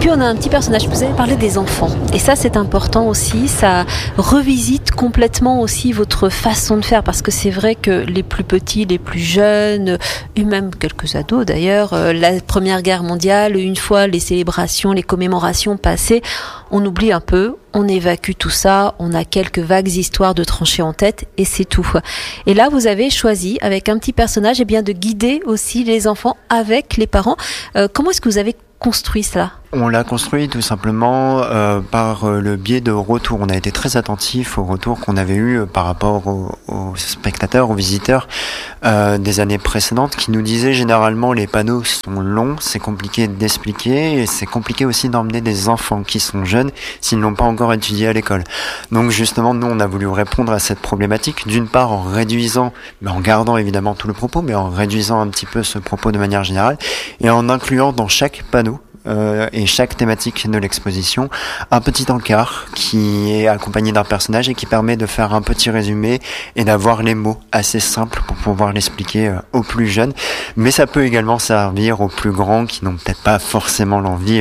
puis on a un petit personnage, vous avez parlé des enfants. Et ça c'est important aussi, ça revisite complètement aussi votre façon de faire, parce que c'est vrai que les plus petits, les plus jeunes, et même quelques ados d'ailleurs, la Première Guerre mondiale, une fois les célébrations, les commémorations passées, on oublie un peu, on évacue tout ça, on a quelques vagues histoires de tranchées en tête et c'est tout. Et là, vous avez choisi, avec un petit personnage, de guider aussi les enfants avec les parents. Comment est-ce que vous avez construit cela ? On l'a construit tout simplement par le biais de retours. On a été très attentifs aux retours qu'on avait eus par rapport aux spectateurs, aux visiteurs des années précédentes, qui nous disaient généralement les panneaux sont longs, c'est compliqué d'expliquer et c'est compliqué aussi d'emmener des enfants qui sont jeunes s'ils n'ont pas encore étudié à l'école. Donc justement, nous on a voulu répondre à cette problématique, d'une part en réduisant, mais en gardant évidemment tout le propos, mais en réduisant un petit peu ce propos de manière générale et en incluant dans chaque panneau et chaque thématique de l'exposition, un petit encart qui est accompagné d'un personnage et qui permet de faire un petit résumé et d'avoir les mots assez simples pour pouvoir l'expliquer aux plus jeunes. Mais ça peut également servir aux plus grands qui n'ont peut-être pas forcément l'envie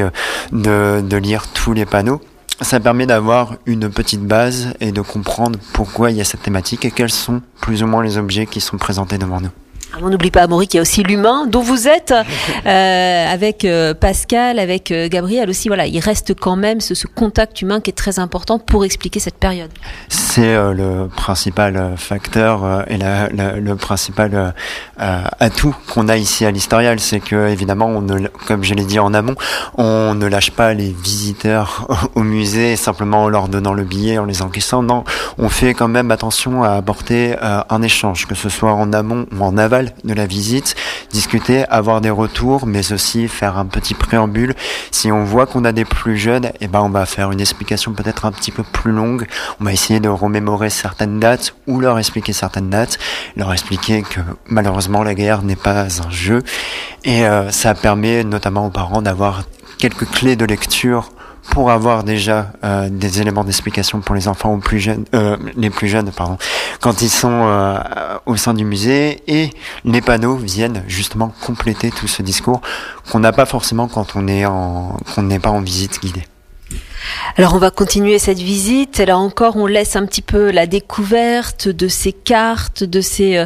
de lire tous les panneaux. Ça permet d'avoir une petite base et de comprendre pourquoi il y a cette thématique et quels sont plus ou moins les objets qui sont présentés devant nous. On n'oublie pas, Amaury, qu'il y a aussi l'humain dont vous êtes avec Pascal, avec Gabriel aussi. Voilà, il reste quand même ce contact humain qui est très important pour expliquer cette période. C'est le principal facteur et le principal atout qu'on a ici à l'Historial, c'est que évidemment, comme je l'ai dit en amont, on ne lâche pas les visiteurs au musée simplement en leur donnant le billet, en les encaissant. Non, on fait quand même attention à apporter un échange, que ce soit en amont ou en aval de la visite, discuter, avoir des retours, mais aussi faire un petit préambule. Si on voit qu'on a des plus jeunes, on va faire une explication peut-être un petit peu plus longue. On va essayer de remémorer certaines dates ou leur expliquer certaines dates, leur expliquer que malheureusement la guerre n'est pas un jeu. Et ça permet notamment aux parents d'avoir quelques clés de lecture pour avoir déjà des éléments d'explication pour les enfants les plus jeunes, quand ils sont au sein du musée, et les panneaux viennent justement compléter tout ce discours qu'on n'a pas forcément quand on n'est pas en visite guidée. Alors on va continuer cette visite. Là encore, on laisse un petit peu la découverte de ces cartes, de ces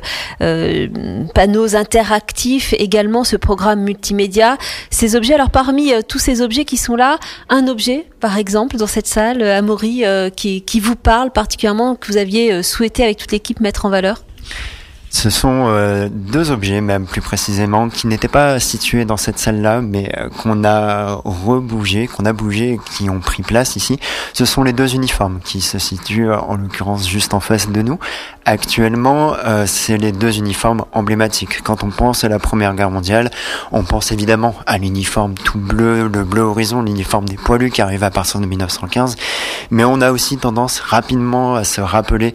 panneaux interactifs, également ce programme multimédia, ces objets. Alors parmi tous ces objets qui sont là, un objet, par exemple, dans cette salle, Amaury, qui vous parle particulièrement, que vous aviez souhaité avec toute l'équipe mettre en valeur ? Ce sont deux objets, même plus précisément, qui n'étaient pas situés dans cette salle-là, mais qu'on a bougé, et qui ont pris place ici. Ce sont les deux uniformes qui se situent, en l'occurrence, juste en face de nous. Actuellement, c'est les deux uniformes emblématiques. Quand on pense à la Première Guerre mondiale, on pense évidemment à l'uniforme tout bleu, le bleu horizon, l'uniforme des poilus qui arrive à partir de 1915. Mais on a aussi tendance rapidement à se rappeler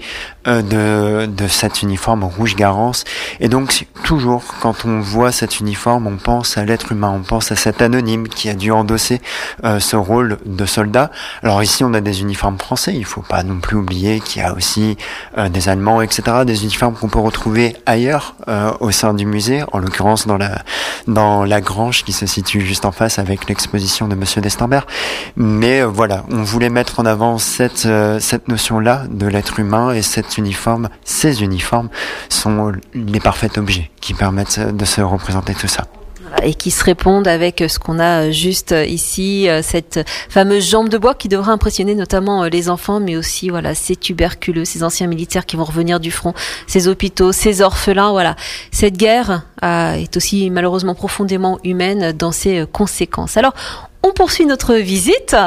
de cet uniforme rouge Garance. Et donc, toujours, quand on voit cet uniforme, on pense à l'être humain, on pense à cet anonyme qui a dû endosser ce rôle de soldat. Alors ici, on a des uniformes français, il faut pas non plus oublier qu'il y a aussi des Allemands, etc., des uniformes qu'on peut retrouver ailleurs au sein du musée, en l'occurrence dans la grange qui se situe juste en face avec l'exposition de Monsieur d'Estembert. Mais voilà, on voulait mettre en avant cette notion-là de l'être humain, et ces uniformes sont les parfaits objets qui permettent de se représenter tout ça. Et qui se répondent avec ce qu'on a juste ici, cette fameuse jambe de bois qui devra impressionner notamment les enfants, mais aussi ces tuberculeux, ces anciens militaires qui vont revenir du front, ces hôpitaux, ces orphelins. Voilà, cette guerre est aussi malheureusement profondément humaine dans ses conséquences. Alors, on poursuit notre visite.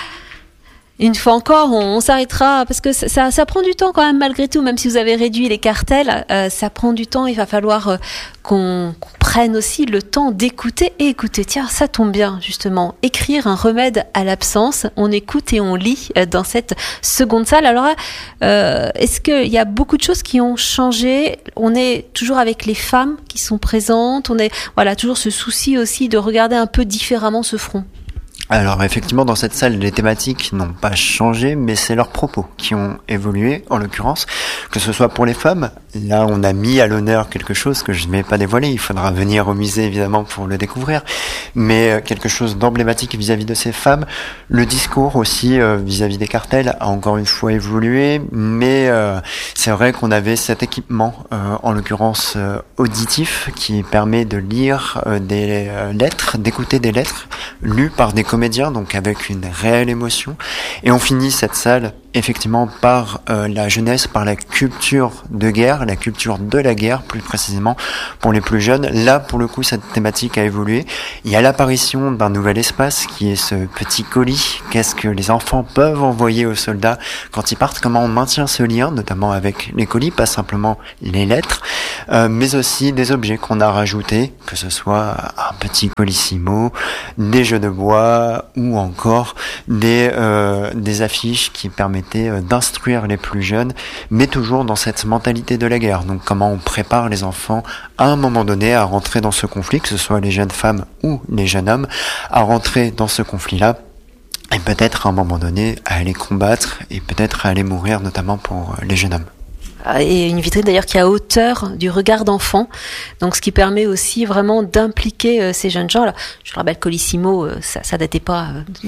Une fois encore, on s'arrêtera parce que ça prend du temps quand même malgré tout, même si vous avez réduit les cartels, ça prend du temps. Il va falloir qu'on prenne aussi le temps d'écouter et écouter. Tiens, ça tombe bien justement, écrire un remède à l'absence. On écoute et on lit dans cette seconde salle. Alors, est-ce qu'il y a beaucoup de choses qui ont changé ? On est toujours avec les femmes qui sont présentes. On est toujours ce souci aussi de regarder un peu différemment ce front. Alors effectivement, dans cette salle, les thématiques n'ont pas changé, mais c'est leurs propos qui ont évolué, en l'occurrence, que ce soit pour les femmes. Là, on a mis à l'honneur quelque chose que je ne vais pas dévoiler, il faudra venir au musée évidemment pour le découvrir, mais quelque chose d'emblématique vis-à-vis de ces femmes. Le discours aussi vis-à-vis des cartels a encore une fois évolué, mais c'est vrai qu'on avait cet équipement, en l'occurrence auditif, qui permet de lire des lettres, d'écouter des lettres lues par des comédiens, donc avec une réelle émotion. Et on finit cette salle effectivement par la jeunesse, par la culture de guerre, la culture de la guerre plus précisément pour les plus jeunes. Là, pour le coup, cette thématique a évolué. Il y a l'apparition d'un nouvel espace qui est ce petit colis. Qu'est-ce que les enfants peuvent envoyer aux soldats quand ils partent? Comment on maintient ce lien, notamment avec les colis, pas simplement les lettres, mais aussi des objets qu'on a rajoutés, que ce soit un petit colissimo, des jeux de bois ou encore des affiches qui permettaient d'instruire les plus jeunes, mais toujours dans cette mentalité de la guerre. Donc comment on prépare les enfants à un moment donné à rentrer dans ce conflit, que ce soit les jeunes femmes ou les jeunes hommes, à rentrer dans ce conflit-là et peut-être à un moment donné à aller combattre et peut-être à aller mourir, notamment pour les jeunes hommes. Et une vitrine d'ailleurs qui est à hauteur du regard d'enfant, donc ce qui permet aussi vraiment d'impliquer ces jeunes gens. Alors, je le rappelle, Colissimo, ça datait pas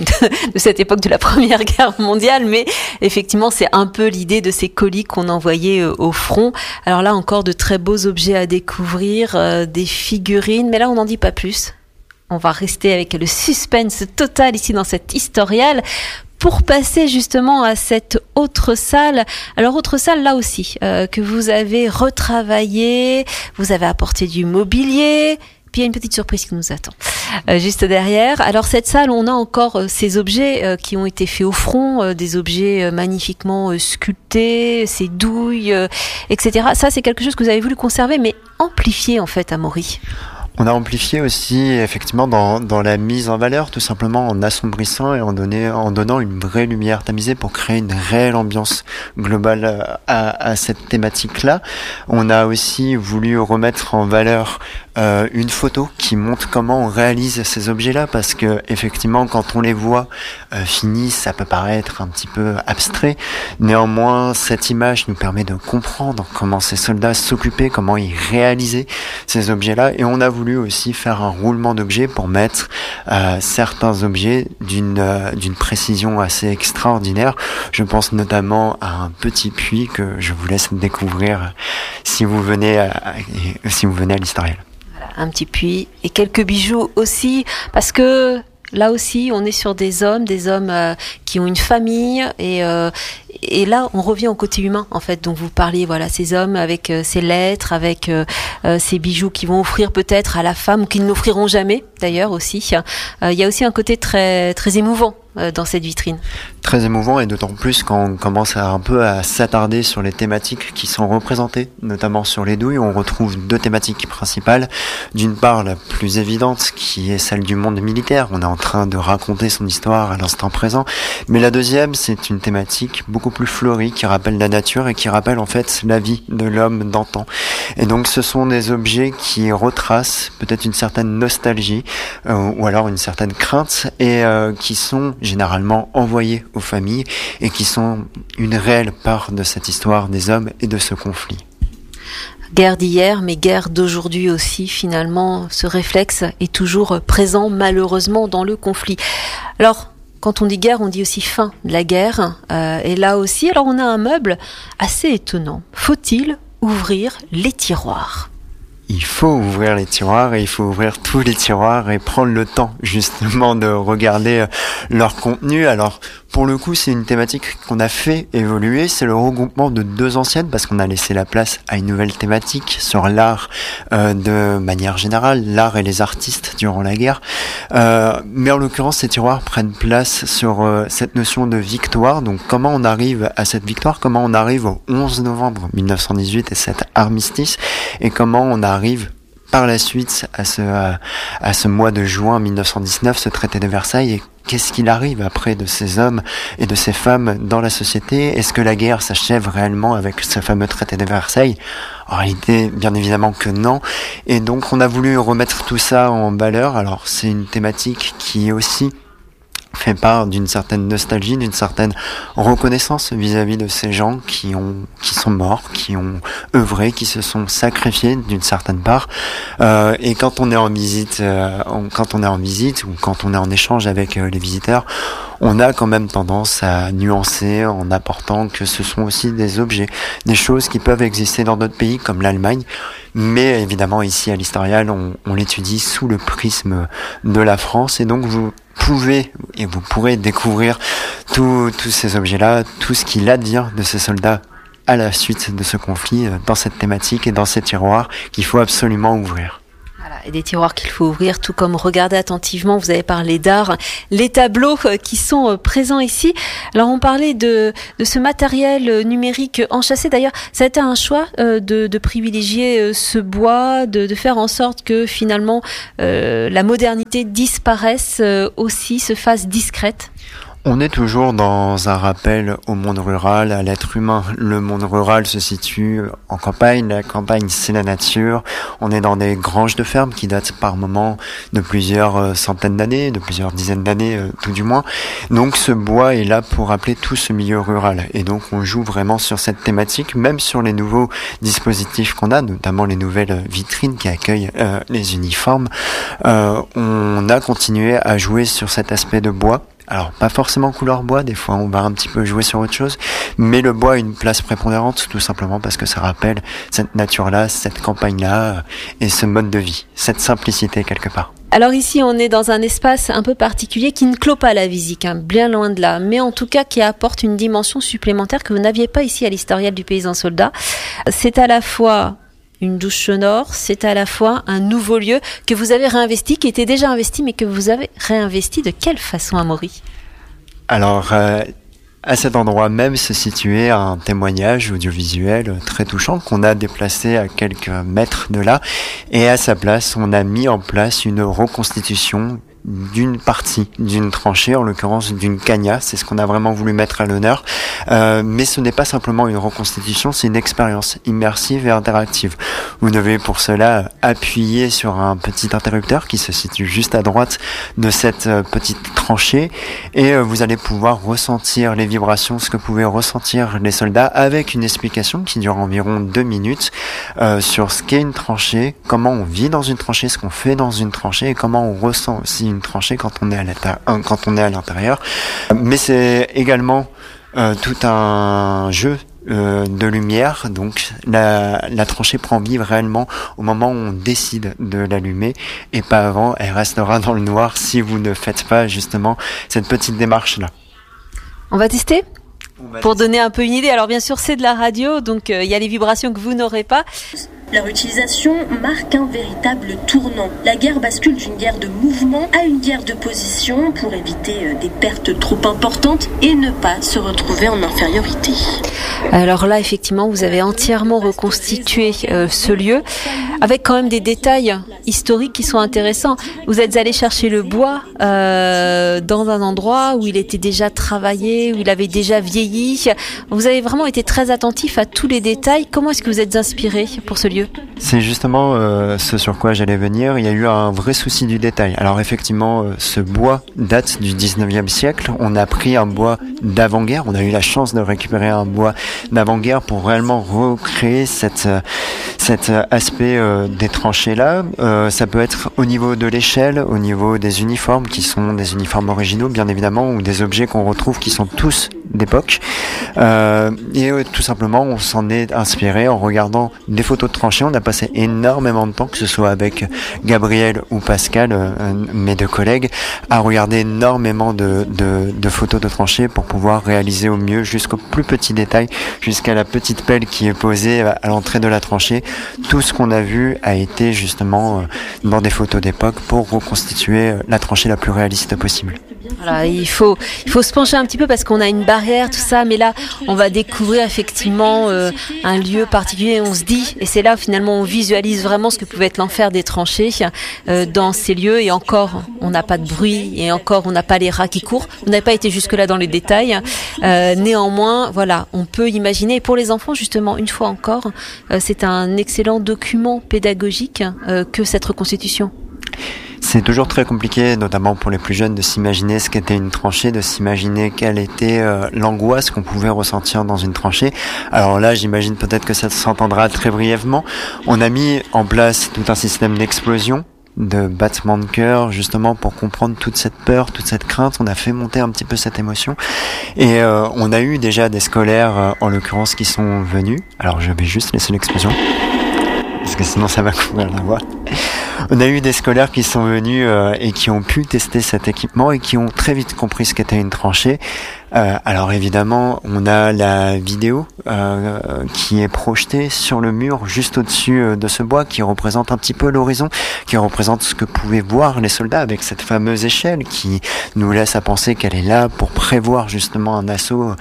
de cette époque de la Première Guerre mondiale, mais effectivement c'est un peu l'idée de ces colis qu'on envoyait au front. Alors là encore de très beaux objets à découvrir, des figurines, mais là on n'en dit pas plus. On va rester avec le suspense total ici dans cette historiale, pour passer justement à cette autre salle. Alors autre salle là aussi que vous avez retravaillé, vous avez apporté du mobilier, puis il y a une petite surprise qui nous attend juste derrière. Alors cette salle, on a encore ces objets qui ont été faits au front, des objets magnifiquement sculptés, ces douilles, etc. Ça c'est quelque chose que vous avez voulu conserver mais amplifier en fait à Maury. On a amplifié aussi effectivement dans la mise en valeur, tout simplement en assombrissant et en donnant une vraie lumière tamisée pour créer une réelle ambiance globale à cette thématique-là. On a aussi voulu remettre en valeur une photo qui montre comment on réalise ces objets-là, parce que effectivement quand on les voit finis, ça peut paraître un petit peu abstrait. Néanmoins, cette image nous permet de comprendre comment ces soldats s'occupaient, comment ils réalisaient ces objets-là, et on a voulu aussi faire un roulement d'objets pour mettre certains objets d'une précision assez extraordinaire. Je pense notamment à un petit puits que je vous laisse découvrir si vous venez à l'historiel. Voilà, un petit puits et quelques bijoux aussi, parce que là aussi, on est sur des hommes qui ont une famille et là, on revient au côté humain en fait. Donc vous parliez, voilà, ces hommes avec ces lettres, avec ces bijoux qu'ils vont offrir peut-être à la femme ou qu'ils n'offriront jamais d'ailleurs aussi. Il y a aussi un côté très très émouvant dans cette vitrine. Très émouvant, et d'autant plus quand on commence un peu à s'attarder sur les thématiques qui sont représentées, notamment sur les douilles. On retrouve deux thématiques principales. D'une part, la plus évidente, qui est celle du monde militaire. On est en train de raconter son histoire à l'instant présent. Mais la deuxième, c'est une thématique beaucoup plus fleurie, qui rappelle la nature et qui rappelle en fait la vie de l'homme d'antan. Et donc ce sont des objets qui retracent peut-être une certaine nostalgie ou alors une certaine crainte, et qui sont généralement envoyés aux familles et qui sont une réelle part de cette histoire des hommes et de ce conflit. Guerre d'hier, mais guerre d'aujourd'hui aussi, finalement, ce réflexe est toujours présent malheureusement dans le conflit. Alors, quand on dit guerre, on dit aussi fin de la guerre. Et là aussi, alors on a un meuble assez étonnant. Faut-il ouvrir les tiroirs ? Il faut ouvrir les tiroirs, et il faut ouvrir tous les tiroirs et prendre le temps justement de regarder leur contenu. Alors pour le coup, c'est une thématique qu'on a fait évoluer. C'est le regroupement de deux anciennes, parce qu'on a laissé la place à une nouvelle thématique sur l'art de manière générale, l'art et les artistes durant la guerre. Mais en l'occurrence, ces tiroirs prennent place sur cette notion de victoire. Donc comment on arrive à cette victoire, comment on arrive au 11 novembre 1918 et cet armistice, et comment on arrive par la suite à ce mois de juin 1919, ce traité de Versailles, et qu'est-ce qu'il arrive après de ces hommes et de ces femmes dans la société? Est-ce que la guerre s'achève réellement avec ce fameux traité de Versailles? En réalité, bien évidemment que non. Et donc on a voulu remettre tout ça en valeur. Alors c'est une thématique qui est aussi fait part d'une certaine nostalgie, d'une certaine reconnaissance vis-à-vis de ces gens qui sont morts, qui ont œuvré, qui se sont sacrifiés d'une certaine part. Et quand on est en visite, ou quand on est en échange avec les visiteurs, on a quand même tendance à nuancer en apportant que ce sont aussi des objets, des choses qui peuvent exister dans d'autres pays comme l'Allemagne, mais évidemment ici à l'Historial, on l'étudie sous le prisme de la France, et donc vous pourrez découvrir tous ces objets-là, tout ce qu'il advient de ces soldats à la suite de ce conflit dans cette thématique et dans ces tiroirs qu'il faut absolument ouvrir. Et des tiroirs qu'il faut ouvrir, tout comme regarder attentivement. Vous avez parlé d'art, les tableaux qui sont présents ici. Alors on parlait de ce matériel numérique enchâssé. D'ailleurs, ça a été un choix de privilégier ce bois, de faire en sorte que finalement la modernité disparaisse aussi, se fasse discrète. On est toujours dans un rappel au monde rural, à l'être humain. Le monde rural se situe en campagne, la campagne c'est la nature. On est dans des granges de ferme qui datent par moments de plusieurs centaines d'années, de plusieurs dizaines d'années tout du moins. Donc ce bois est là pour rappeler tout ce milieu rural. Et donc on joue vraiment sur cette thématique, même sur les nouveaux dispositifs qu'on a, notamment les nouvelles vitrines qui accueillent les uniformes. On a continué à jouer sur cet aspect de bois. Alors, pas forcément couleur bois, des fois on va un petit peu jouer sur autre chose, mais le bois a une place prépondérante, tout simplement parce que ça rappelle cette nature-là, cette campagne-là, et ce mode de vie, cette simplicité quelque part. Alors ici, on est dans un espace un peu particulier qui ne clôt pas la visite, bien loin de là, mais en tout cas qui apporte une dimension supplémentaire que vous n'aviez pas ici à l'Historial du Paysan Soldat. C'est à la fois une douche sonore, c'est à la fois un nouveau lieu que vous avez réinvesti, qui était déjà investi, mais que vous avez réinvesti. De quelle façon, Amaury ? Alors, à cet endroit même se situait un témoignage audiovisuel très touchant qu'on a déplacé à quelques mètres de là. Et à sa place, on a mis en place une reconstitution d'une partie d'une tranchée, en l'occurrence d'une cagna, c'est ce qu'on a vraiment voulu mettre à l'honneur, mais ce n'est pas simplement une reconstitution, c'est une expérience immersive et interactive. Vous devez pour cela appuyer sur un petit interrupteur qui se situe juste à droite de cette petite tranchée, et vous allez pouvoir ressentir les vibrations, ce que pouvaient ressentir les soldats, avec une explication qui dure environ 2 minutes sur ce qu'est une tranchée, comment on vit dans une tranchée, ce qu'on fait dans une tranchée, et comment on ressent aussi une tranchée quand on est à l'intérieur. Mais c'est également tout un jeu de lumière, donc la tranchée prend vie réellement au moment où on décide de l'allumer, et pas avant. Elle restera dans le noir si vous ne faites pas justement cette petite démarche là. On va tester pour donner un peu une idée. Alors bien sûr c'est de la radio, donc il y a les vibrations que vous n'aurez pas. Leur utilisation marque un véritable tournant. La guerre bascule d'une guerre de mouvement à une guerre de position pour éviter des pertes trop importantes et ne pas se retrouver en infériorité. Alors là, effectivement, vous avez entièrement reconstitué ce lieu avec quand même des détails historiques qui sont intéressants. Vous êtes allé chercher le bois dans un endroit où il était déjà travaillé, où il avait déjà vieilli. Vous avez vraiment été très attentif à tous les détails. Comment est-ce que vous êtes inspiré pour ce lieu ? C'est justement ce sur quoi j'allais venir. Il y a eu un vrai souci du détail. Alors effectivement, ce bois date du 19e siècle. On a pris un bois d'avant-guerre. On a eu la chance de récupérer un bois d'avant-guerre pour réellement recréer cet aspect des tranchées-là. Ça peut être au niveau de l'échelle, au niveau des uniformes, qui sont des uniformes originaux, bien évidemment, ou des objets qu'on retrouve qui sont tous d'époque. Et tout simplement, on s'en est inspiré en regardant des photos de tranchées. On a passé énormément de temps, que ce soit avec Gabriel ou Pascal, mes deux collègues, à regarder énormément de photos de tranchées pour pouvoir réaliser au mieux, jusqu'au plus petit détail, jusqu'à la petite pelle qui est posée à l'entrée de la tranchée. Tout ce qu'on a vu a été justement dans des photos d'époque pour reconstituer la tranchée la plus réaliste possible. Voilà, il faut se pencher un petit peu parce qu'on a une barrière, tout ça, mais là, on va découvrir effectivement un lieu particulier. On se dit, et c'est là finalement on visualise vraiment ce que pouvait être l'enfer des tranchées dans ces lieux. Et encore, on n'a pas de bruit, et encore, on n'a pas les rats qui courent. On n'a pas été jusque-là dans les détails. Néanmoins, voilà, on peut imaginer. Et pour les enfants, justement, une fois encore, c'est un excellent document pédagogique que cette reconstitution. C'est toujours très compliqué, notamment pour les plus jeunes, de s'imaginer ce qu'était une tranchée, de s'imaginer quelle était l'angoisse qu'on pouvait ressentir dans une tranchée. Alors là, j'imagine peut-être que ça s'entendra très brièvement. On a mis en place tout un système d'explosion, de battement de cœur, justement pour comprendre toute cette peur, toute cette crainte. On a fait monter un petit peu cette émotion et on a eu déjà des scolaires en l'occurrence qui sont venus. Alors je vais juste laisser l'explosion parce que sinon ça va couvrir la voix. On a eu des scolaires qui sont venus et qui ont pu tester cet équipement et qui ont très vite compris ce qu'était une tranchée. Alors évidemment, on a la vidéo qui est projetée sur le mur juste au-dessus de ce bois, qui représente un petit peu l'horizon, qui représente ce que pouvaient voir les soldats avec cette fameuse échelle qui nous laisse à penser qu'elle est là pour prévoir justement un assaut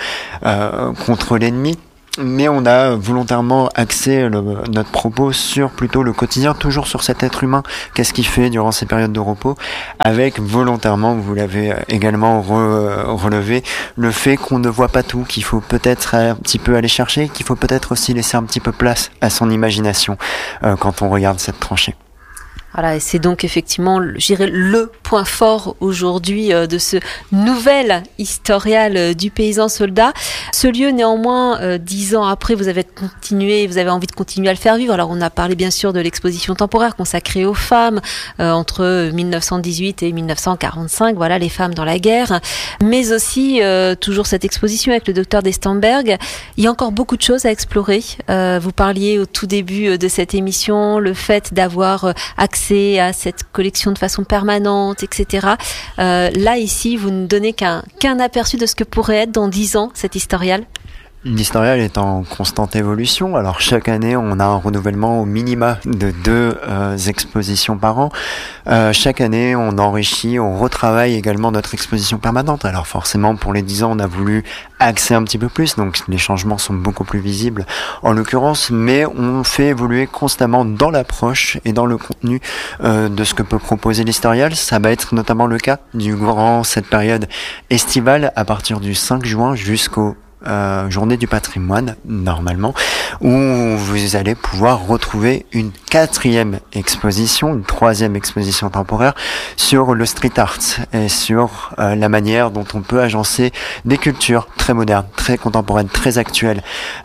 contre l'ennemi. Mais on a volontairement axé notre propos sur plutôt le quotidien, toujours sur cet être humain, qu'est-ce qu'il fait durant ces périodes de repos, avec volontairement, vous l'avez également relevé, le fait qu'on ne voit pas tout, qu'il faut peut-être un petit peu aller chercher, qu'il faut peut-être aussi laisser un petit peu place à son imagination quand on regarde cette tranchée. Voilà, et c'est donc effectivement, je dirais, le point fort aujourd'hui de ce nouvel historial du paysan soldat. Ce lieu, néanmoins, 10 ans après, vous avez envie de continuer à le faire vivre. Alors, on a parlé bien sûr de l'exposition temporaire consacrée aux femmes entre 1918 et 1945. Voilà, les femmes dans la guerre, mais aussi toujours cette exposition avec le docteur d'Estemberg. Il y a encore beaucoup de choses à explorer. Vous parliez au tout début de cette émission, le fait d'avoir accès à cette collection de façon permanente, etc. Là, ici, vous ne donnez qu'un aperçu de ce que pourrait être dans 10 ans, cet historial. L'historial est en constante évolution. Alors chaque année, on a un renouvellement au minima de 2 expositions par an. Chaque année, on enrichit, on retravaille également notre exposition permanente. Alors forcément, pour les 10 ans, on a voulu axer un petit peu plus, donc les changements sont beaucoup plus visibles en l'occurrence, mais on fait évoluer constamment dans l'approche et dans le contenu de ce que peut proposer l'historial. Ça va être notamment le cas durant cette période estivale à partir du 5 juin jusqu'au journée du patrimoine normalement, où vous allez pouvoir retrouver une 4e exposition, une 3e exposition temporaire sur le street art et sur la manière dont on peut agencer des cultures très modernes, très contemporaines, très actuelles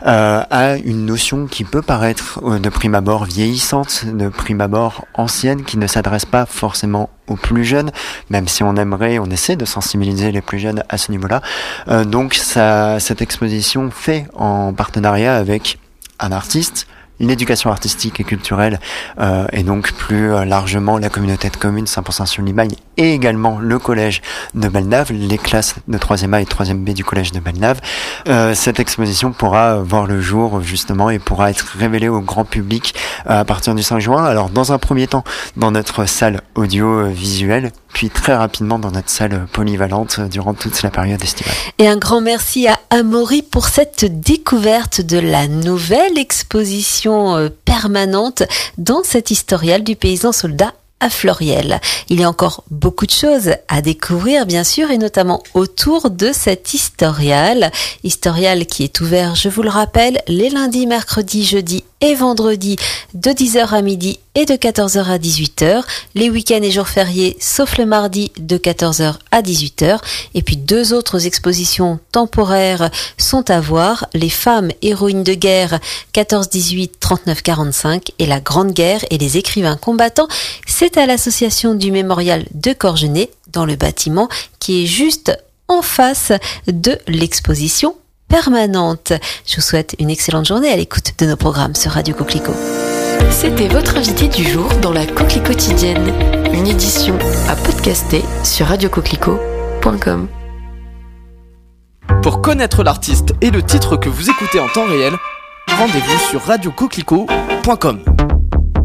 à une notion qui peut paraître de prime abord vieillissante, de prime abord ancienne, qui ne s'adresse pas forcément aux plus jeunes, même si on aimerait, on essaie de sensibiliser les plus jeunes à ce niveau-là. Donc cette exposition fait en partenariat avec un artiste, l'éducation artistique et culturelle et donc plus largement la communauté de communes 100% sur Limagne et également le collège de Bellenave, les classes de 3e A et 3e B du collège de Bellenave. Cette exposition pourra voir le jour justement et pourra être révélée au grand public à partir du 5 juin. Alors dans un premier temps dans notre salle audiovisuelle, puis très rapidement dans notre salle polyvalente durant toute la période estivale. Et un grand merci à Amaury pour cette découverte de la nouvelle exposition permanente dans cet historial du paysan soldat à Floriel. Il y a encore beaucoup de choses à découvrir, bien sûr, et notamment autour de cet historial qui est ouvert, je vous le rappelle, les lundis, mercredis, jeudis et vendredis de 10h à midi et de 14h à 18h, les week-ends et jours fériés, sauf le mardi de 14h à 18h, et puis 2 autres expositions temporaires sont à voir, les femmes héroïnes de guerre 14-18, 39-45 et la Grande Guerre et les écrivains combattants. C'est à l'association du Mémorial de Corgenay, dans le bâtiment qui est juste en face de l'exposition permanente. Je vous souhaite une excellente journée à l'écoute de nos programmes sur Radio Coquelicot. C'était votre invité du jour dans la Coquelicot quotidienne, une édition à podcaster sur radiocoquelicot.com. Pour connaître l'artiste et le titre que vous écoutez en temps réel, rendez-vous sur radiocoquelicot.com.